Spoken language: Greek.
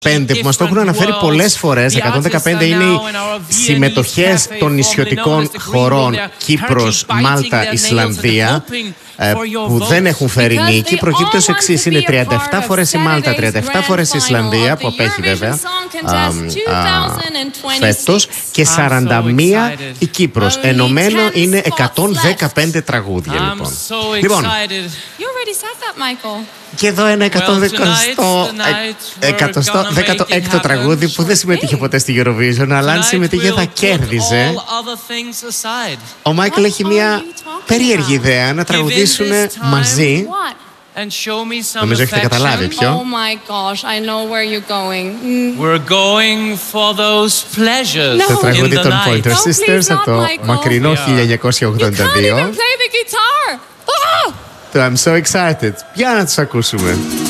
που μας το έχουν αναφέρει πολλές φορές. 115 είναι οι συμμετοχές των νησιωτικών χωρών Κύπρος, Μάλτα, Ισλανδία που δεν έχουν φέρει νίκη. Προκύπτει ως εξής: είναι 37 φορές η Μάλτα, 37 φορές η Ισλανδία, που απέχει βέβαια φέτος, και 41 η Κύπρος. Ενωμένο είναι 115 τραγούδια, λοιπόν. Και εδώ ένα 116ο τραγούδι που δεν συμμετείχε ποτέ στη Eurovision, αλλά αν συμμετείχε θα κέρδιζε. Ο Μάικλ έχει μια περίεργη ιδέα να τραγουδήσουν μαζί. Νομίζω έχετε καταλάβει ποιο. Oh my gosh, I know where you're going. We're going for those pleasures. Το τραγούδι των Pointer Sisters από το μακρινό 1982. Το I'm so excited. Για να τους ακούσουμε.